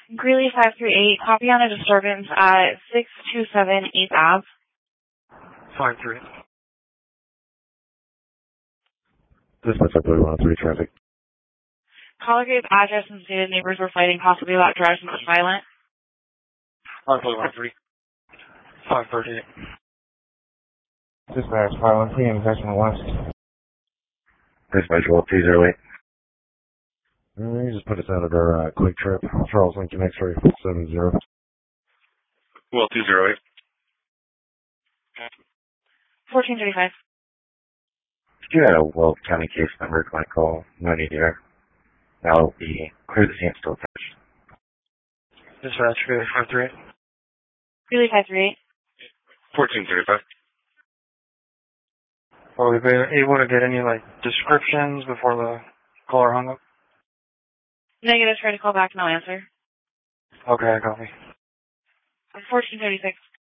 Greeley 538, copy on a disturbance at 627 8th Ave. 5-3. Dispatch, I believe 103 traffic. Caller gave address and stated neighbors were fighting, possibly about drugs and was violent. I believe 103. 538. Dispatch, 513, Investment West. Dispatch, 208. You just put us out of our quick trip. Charles Lincoln X-ray 70. Well, 208. 1435. You had a Weld County case number to my call. No need here. That'll be clear the scene still touched. Dispatch, 538. Greeley 538. 1435. Were we able to get any, descriptions before the caller hung up? Negative, try to call back, no answer. Okay, I copy. 1436.